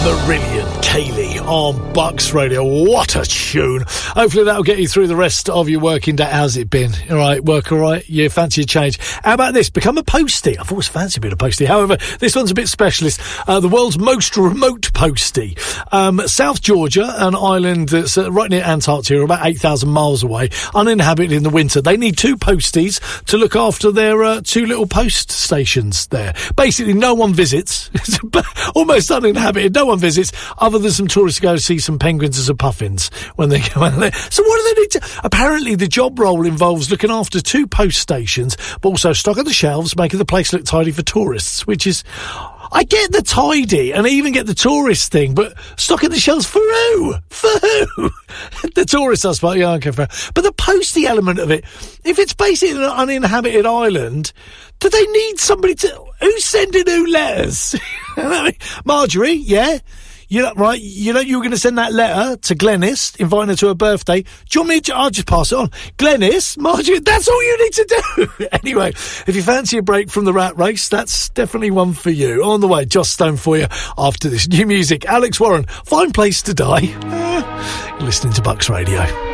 Marillion Kaylee on Bucks Radio. What a tune. Hopefully that'll get you through the rest of your working day. How's it been? All right, work all right? You fancy a change? How about this? Become a postie. I've always fancied being a postie. However, this one's a bit specialist. The world's most remote postie. South Georgia, an island that's right near Antarctica, about 8,000 miles away, uninhabited in the winter. They need 2 posties to look after their 2 little post stations there. Basically, no one visits. It's almost uninhabited. No one visits other than some tourists go to see some penguins and some puffins when they go out there. So what do they need to... Apparently the job role involves looking after 2 post stations, but also stocking the shelves, making the place look tidy for tourists, which is... I get the tidy, and I even get the tourist thing, but stocking the shelves for who? For who? The tourist aspect, yeah, I don't care for. But the postie element of it, if it's basically an uninhabited island, do they need somebody to... Who's sending who letters? Marjorie, yeah? Right, you were going to send that letter to Glenys, inviting her to her birthday. Do you want me to... I'll just pass it on. Glenys, Marjorie, that's all you need to do. Anyway, if you fancy a break from the rat race, that's definitely one for you. On the way, Joss Stone for you after this new music. Alex Warren, Fine Place to Die. You're listening to Bucks Radio.